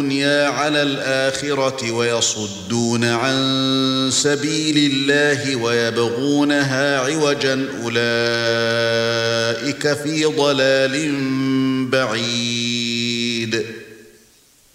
الدنيا على الآخرة ويصدون عن سبيل الله ويبغونها عوجا أولئك في ضلال بعيد